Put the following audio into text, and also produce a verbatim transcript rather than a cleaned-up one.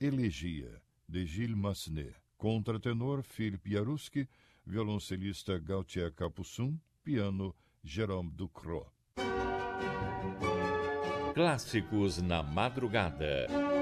Elegia, de Gilles Massenet. Contratenor, Philippe Jaruski. Violoncelista, Gautier Capuçon. Piano, Jérôme Ducrot. Clássicos na madrugada.